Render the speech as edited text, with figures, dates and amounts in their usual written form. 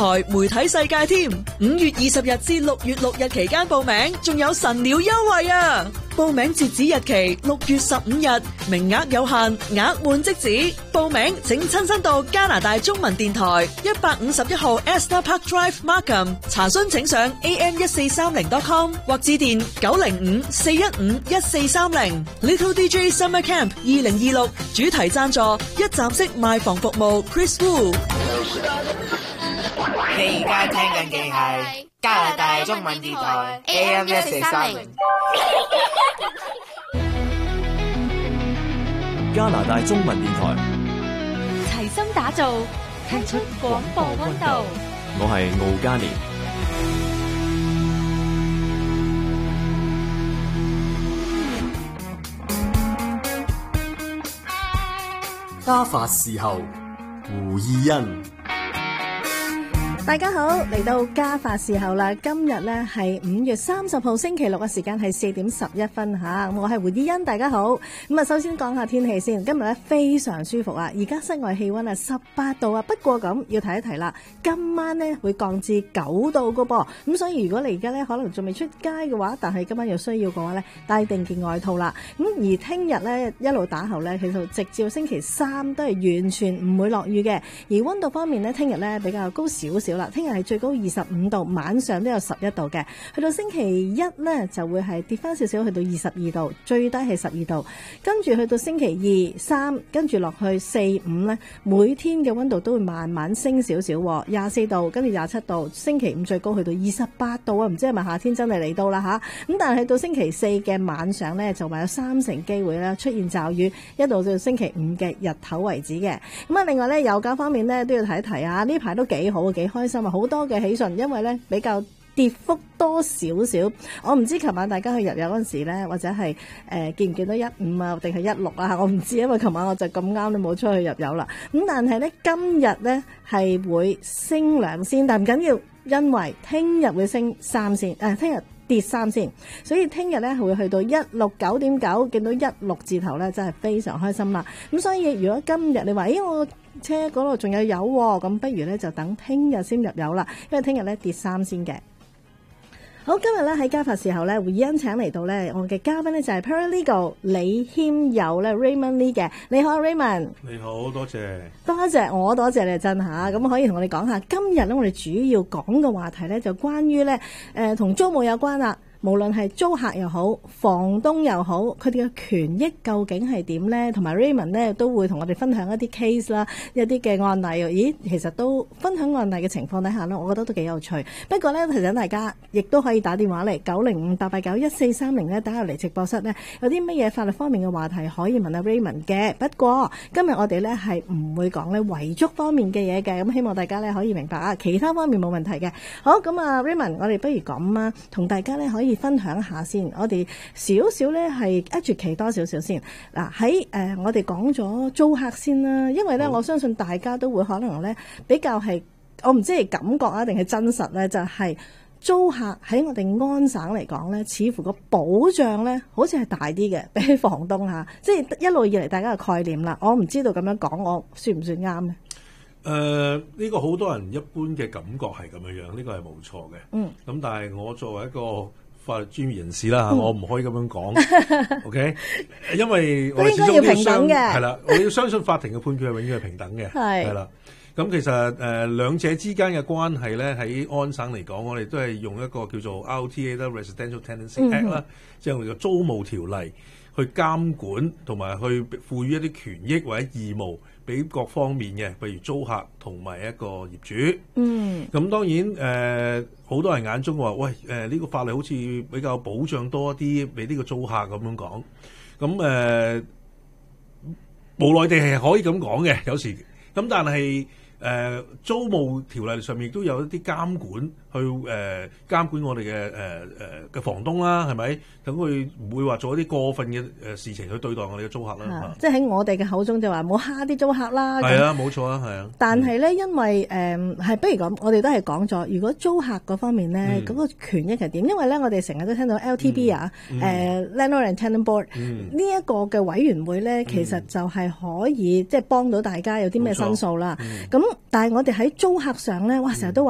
台媒體世界添。5月20日至6月6日期間報名，仲有神鳥優惠啊！報名截止日期6月15日，名額有限，額滿即止。報名請親身到加拿大中文電台151號 Esther Park Drive Markham， 查詢請上 am1430.com 或致電905-415-1430。Little DJ Summer Camp 2026主題贊助一站式賣房服務 Chris Wu。 你而家聽緊嘅係加拿大中文電台 AM1430。 加拿大中文電台齊心打造，聽出廣播溫度。 我係奧嘉年。 家法伺候，胡意欣。 大家好，嚟到家法伺候啦。今日呢係5月30號星期六嘅時間係4點11分吓。我係胡依欣，大家好。咁啊，首先講下天氣先。今日呢非常舒服啊，而家室外氣溫係18度啊。不過咁要提一提啦，今晚呢會降至9度噶噃。咁所以如果你而家呢可能仲未出街嘅話，但係今晚有需要嘅話呢，帶定件外套啦。咁而聽日呢一路打後呢，其實直至星期3都係完全唔會落雨嘅。而溫度方面呢，聽日呢比較高少少。聽日係最高25度，晚上都有11度嘅。去到星期一呢，就會係跌翻少少，去到22度，最低係12度。跟住去到星期2、3，跟住落去4、5呢，每天嘅溫度都會慢慢升少少，24度，跟住27度。星期5最高去到28度啊！唔知係咪夏天真係嚟到啦吓？咁但係去到星期4嘅晚上呢，就話有30%機會咧出現驟雨，一路到星期5嘅日頭為止嘅。咁啊，另外呢，油價方面呢，都要提一提啊！呢排都幾好，幾開心啊！好多嘅喜訊，因為咧比較跌幅多少少。我唔知琴晚大家去入油嗰陣時咧，或者係見唔見到15啊，定係16啊？我唔知，因為琴晚我就咁啱都冇出去入油啦。咁但係咧今日咧係會升2仙，但唔緊要，因為聽日會升3仙，聽日跌3仙，所以聽日咧會去到169.9，見到16字頭咧，真係非常開心啦。咁所以如果今日你話，我車嗰度仲有油喎，咁不如咧就等聽日先入油啦，因為聽日咧跌3仙嘅。好，今日咧喺家法時候咧，胡依欣請嚟到咧，我嘅嘉賓咧就係 Paralegal 李謙佑咧 Raymond Lee 嘅。你好 Raymond。 你好，多謝。 多謝你真吓，咁可以同我哋講下今日咧我哋主要講嘅話題咧就關於咧同租務有關啦。無論係租客又好，房東又好，佢哋嘅權益究竟係點呢？同埋 Raymond 呢都會同我哋分享一啲 case 啦，一啲嘅案例。咦，其實都分享案例嘅情況底下呢，我覺得都幾有趣。不過呢，提醒大家，亦都可以打電話嚟905-889-1430呢，打入嚟直播室呢，有啲乜嘢法律方面嘅話題可以問阿 Raymond 嘅。不過今日我哋呢係唔會講呢遺囑方面嘅嘢嘅，咁希望大家呢可以明白啊。其他方面冇問題嘅。好，咁啊 Raymond，我哋不如咁啊，同大家呢可以分享下先，我哋少少咧係 educate 多少少先。嗱喺我哋講咗租客先啦，因為咧我相信大家都會可能咧比較係，我唔知係感覺啊定係真實咧，就係租客喺我哋安省嚟講咧，似乎個保障咧好似係大啲嘅，比起房東嚇，即係一路以嚟大家嘅概念啦。我唔知道咁樣講，我算唔算啱咧？ 呢個好多人一般嘅感覺係咁樣樣，呢個係冇錯嘅。咁但係我作為一個法律專業人士啦，我唔可以咁樣講，OK？ 因為我哋始終要平等嘅，係啦，我哋要相信法庭嘅判決係永遠係平等嘅，係啦。咁其實兩者之間嘅關係咧，喺安省嚟講，我哋都係用一個叫做 RTA 啦 ，Residential Tenancy Act 啦，即係我哋嘅租務條例去監管同埋去賦予一啲權益或者義務俾各方面嘅，譬如租客同埋一個業主。咁當然好多人眼中話，喂呢個法例好似比較保障多啲俾呢個租客咁樣講。咁無奈地係可以咁講嘅，有時咁，但係租務條例上面亦都有一啲監管，去監管我哋嘅房東啦，係咪？等佢唔會話做一啲過分嘅事情去對待我哋嘅租客啦。 即係喺我哋嘅口中就話冇蝦啲租客啦。 係啊，冇錯啊，係啊。 但係咧，因為係不如咁，我哋都係講咗，如果租客嗰方面咧，嗰個權益係點？因為咧，我哋成日都聽到 LTB 啊，Landlord and Tenant Board 呢一個嘅委員會咧，其實就係可以即係幫到大家有啲咩申訴啦。咁但係我哋喺租客上咧，哇，成日都話